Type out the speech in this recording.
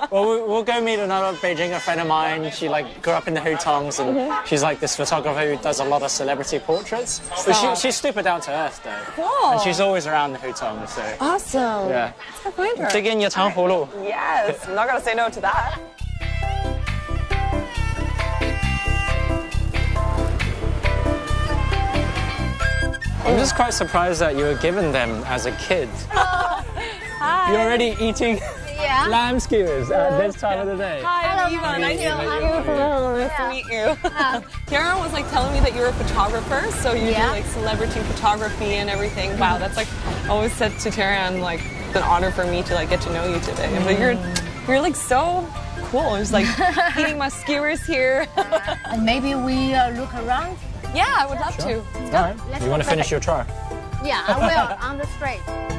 Well, we'll go meet another Beijing friend of mine. She like grew up in the Hutongs, and she's like this photographer who does a lot of celebrity portraits. But she's super down to earth though. Cool. And she's always around the Hutongs. So Awesome. yeah. Let's go find her. Dig in your Changhulu. Yes, I'm not gonna say no to that. I'm just quite surprised that you were given them as a kid. Hi. You're already eating lamb skewers at this time of the day. Hi, I'm Eva. Nice to meet you. Hello. Nice to meet you. Kiara was like telling me that you're a photographer, so you do like celebrity photography and everything. Wow, that's like I always said to Tara, I'm like it's an honor for me to like get to know you today. But you're like so cool. Just like eating my skewers here. And maybe we look around. Yeah, I would love to. All right. You want to finish your try? Yeah, I will on the street.